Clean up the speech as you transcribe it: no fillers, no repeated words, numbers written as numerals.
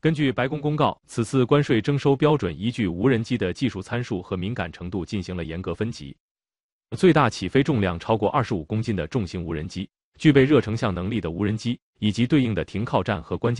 根据白宫公告，此次关税征收标准依据无人机的技术参数和敏感程度进行了严格分级。最大起飞重量超过25公斤的重型无人机，具备热成像能力的无人机，以及对应的停靠站和关键